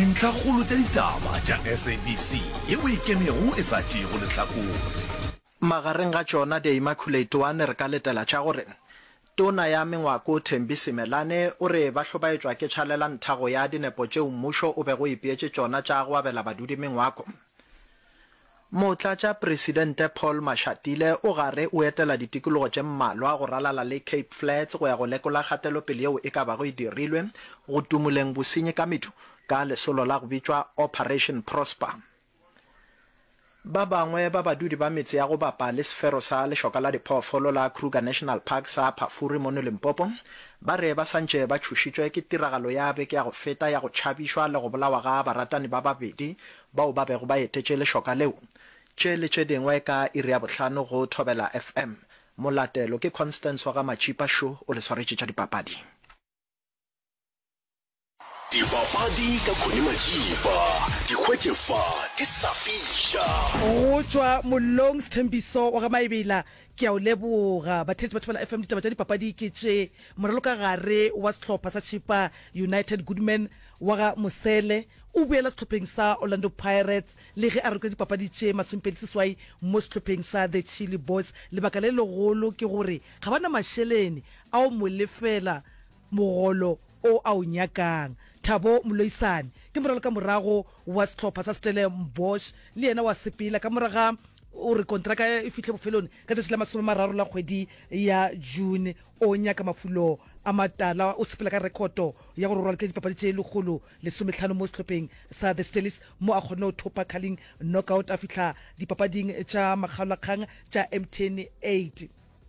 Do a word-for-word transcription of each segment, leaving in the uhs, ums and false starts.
dintlha kgolo tša ditaba tša S A B C yeo e kemego e sa tšego lehlakore. Magareng ga tšona The Immaculate One re ka letela tša gore tona ya Mengwako Thembi Simelane o re ba hlobaetšwa ke tšhalela nthago ya dinepo tšeo mmušo o bego ipeetše tšona tša go abela badudi Mengwako. Motlatša Presidente Paul Mashatile o gare o etela ditikologo tše mmalwa go ralala le Cape Flats go ya go lekola kgatelopele yeo e ka bago e dirilwe go tumoleng bosenyi ka metho ka lesolo la go bitšwa Operation Prosper. Ba bangwe ba badudi ba metse ya go bapa le sefero sa lešoka la diphoofolo la Kruger National Park sa Phafuri mo Limpopo ba re ba santše ba tšhošitšwe ke tiragalo ya beke ya go feta ya go tšhabišwa le go bolawa ga baratani ba babedi bao ba bego ba etetše lešoka leo. Tše le tše dingwe ka iri ya bohlano go Thobela F M. Molatelo ke Constance wa ga Machipa Show o le swaretše tša dipapadi. Dipapadi ka Khone Machipa, dikgwetšefa di sa fiša. O tšwa mollong Sthembiso wa ga Maebela ke a o leboga batheletši ba Thobela F M ditaba tša dipapadi ke tše moralo ka gare wa sehlopha sa Chipa United Goodman wa ga Mosele o boela sehlopheng sa Orlando Pirates le ge a rekwa dipapadi tše masompedi seswai mo sehlopheng sa the Chili Boys. Lebaka le legolo ke gore ga bana mašhelene a o mo lefela mogolo o a o nyakang. Thabo Mloisane ke moralo ka morago wa sehlopha sa Stellenbosch le yena wa sepela ka moraga o re kontraka e fihle bofelone ka tšatši la masome mararo la kgwedi ya June o nyaka mafulo a matala o sepela ka rekoto ya go rwala ke dipapadi tše legolo lesomehlano mo sehlopheng sa the Stellies mo a kgone o thopa calling knockout a fihla dipapading tša makgaolakgang tša M ten eight.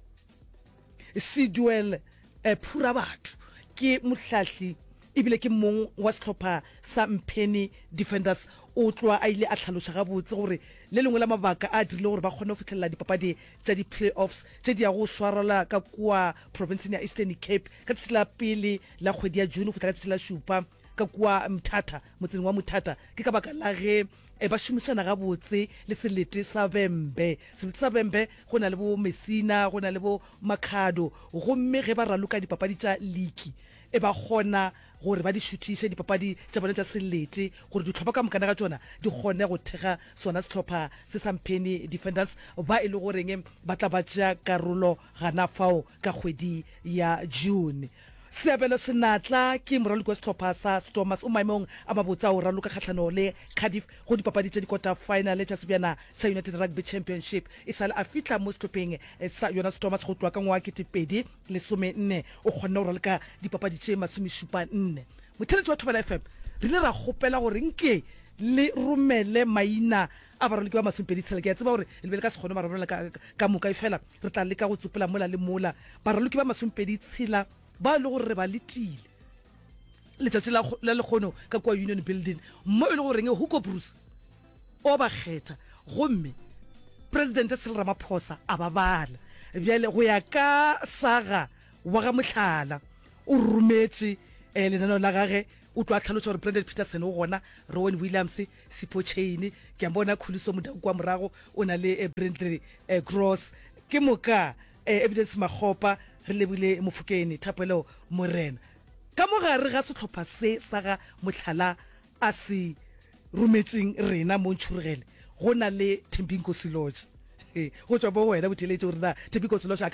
Sidwell eh, Phura batho ke mohlahli ebile ke mong wa sehlopha sa Mpheni Defenders o tloa a ile a tlhaloša gabotse gore le lengwe la mabaka a dirile gore ba kgone go fitlhelela dipapadi tša di-playoffs tše di ya go swarela ka kua provinceng ya Eastern Cape ka tšatši la pele la kgwedi ya June go fihla ka tšatši la šupa ka kua Mthata motseng wa Mthata ke ka baka la ge e ba šomišana gabotse le selete sa Bembe. Selete sa Bembe go na le bo Messina go na le bo Makhado gomme ge ba raloka dipapadi tša league e ba kgona gore ba di šuthiše dipapadi tša bona tša selete gore dihlopha ka mokana ga tšona di kgone go thega sona sehlopha se sa Mpheni Defenders ba e le goreng ba tla ba tša karolo gana fao ka kgwedi ya June. Seabelo Senatla ke moraloki wa sehlopha sa Stormers o maemong a mabotsa o raloka kgahlano le Cardiff go dipapadi tša di-quarter final tša sebjana sa United Rugby Championship e sale a fihla mo sehlopheng sa yona Stormers go tloa ka ngwaga ketepedi lesome nne o kgonne go raloka dipapadi tše masomešupa nne. Motheletši wa Thobela F M re ile ra kgopela gore nke le romele maina a baraloki ba masompedi tshela ke a tseba gore le be le ka se kgone maromela ka moka e fela re tla leka go tsopela mola le mola baraloki ba masompedi tshela ba le gore re ba letile letšatši la lekgono ka kua Union Building mo e le goreng Hugo Bruce o ba kgetha gomme President Cyril Ramaphosa a ba bala bjale go ya ka saga wa ga Mohlala o rumetše eh, lenaneo la gage o tlo a tlhalotša gore Brendan Peterson o gona Rowan Williams Sipho Chain ke a bona Khuliso Modau kwa morago o na le eh, Brindley eh, Gross ke moka eh, Evidence Makgopa re lebile Mofokeng Thapelo Morena ka mogare ga sehlopha se sa ga Mohlala a se rumetšeng rena mo Ntšhurugele go na le Thembinko Siloje go tšwa bo wena botheletše gore na Thembinko Siloje a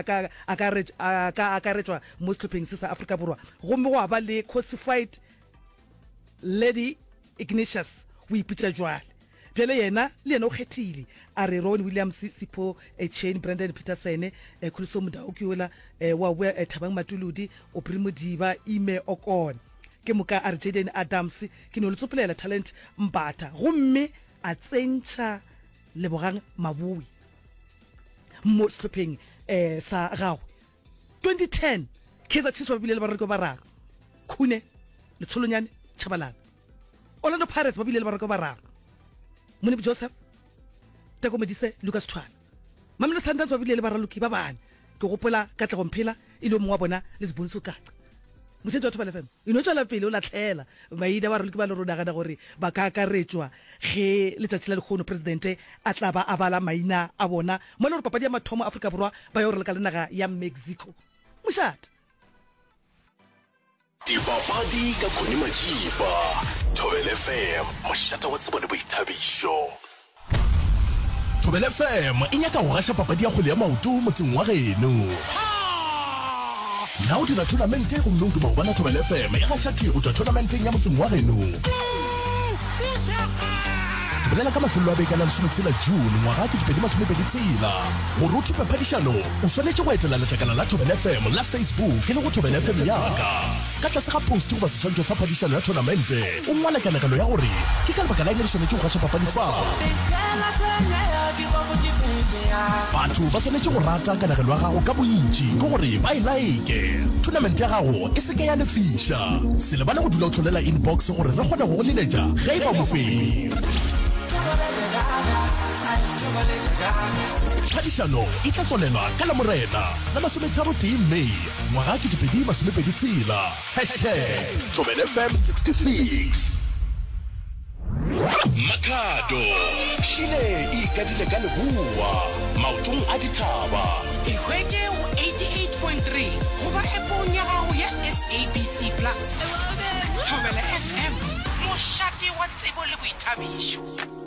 ka retswa mo sehlopheng se sa Afrika Borwa gomme go a ba le cosified Lady Ignatius o ipitša jwale bjale yena le yena o kgethile a re Rowan Williams Sipho Chain Brendan Peterson Khuliso Modau ke ola wa bua Thabang Matuludi o Primo Diba Ime Okon ke moka a re Jaden Adams ke no le tsopelela talent Mbatha gomme a tsentša Lebogang Mabui mo sehlopheng eh sa gagwe twenty ten Kaizer Chiefs ba bile le barako ba raro Khune le Tsholonyane Chabalala Orlando Pirates ba bile le barako ba raro Monibu Joseph Teko Medise Lucas Tshwana Mamelodi Sundowns ba bile le baraloki ba bane ke gopola ka Tlego Mphela ile mo wa bona le Ziboniso Kaca Mothetsi wa Thobela F M ino tswela pele o latlhela maida ba baraloki ba le rona gana gore ba ka akaretswa ge letšatši la lekgono presidente a tla ba a bala maina a bona mo le gore papadi ya mathomo Afrika Borwa ba yo re le ka lenaga ya Mexico Mošate Dipapadi ka Khone Machipa Thobela F M mošate wa tsebo le boithabišo. Thobela F M e nyaka go gasha papadi ya kgwele ya maoto motseng wa geno. Now dira tournament e go mno o bona Thobela F M e gasha ke go tswa tournamenteng ya motseng wa geno. Bolela ka mafelo a beke la lesometsela June ngwaga ke dipedi masomepedi tsela go rotho papadishano o swanetse go etela letlakala la Thobela F M la Facebook le go Thobela F M yaka ka tlase ga post go ba seswantšho sa padishano ya tournamente o ngwala kanakano ya gore ke ka lebaka la eng le swanetse go gasha papadi fao batho ba swanetse go rata kanakano ya gago ka bontši ke gore ba e like tournament ya gago e seke ya lefisha se lebala go dula o tlholela inbox gore re kgone go go leletša ge e ba mofeng. Padishano e tla tswalelwa ka la morena la masometharo tee Mei ngwaga ke dipedi masomepedi tsela hashtag Thobela F M sixty-six. Makhado Shile e ikadile ka leboa maotong a dithaba e hwetse go eighty-eight point three go ba epong ya gago ya S A B C Plus. Thobela F M mošate wa tsebo le boithabišo.